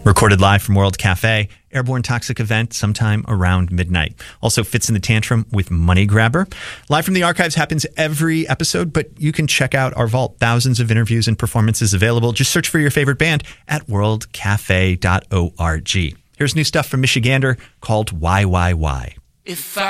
Recorded live from World Cafe, Airborne Toxic event sometime around midnight. Also Fits in the Tantrum with Money Grabber. Live from the Archives happens every episode, but you can check out our vault. Thousands of interviews and performances available. Just search for your favorite band at worldcafe.org. Here's new stuff from Michigander called Why. If